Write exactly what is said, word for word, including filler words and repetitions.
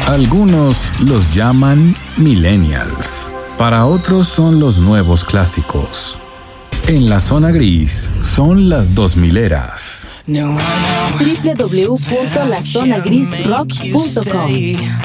Algunos los llaman millennials. Para otros son los nuevos clásicos. En la zona gris son las dos mileras. doble u doble u doble u punto la zona gris rock punto com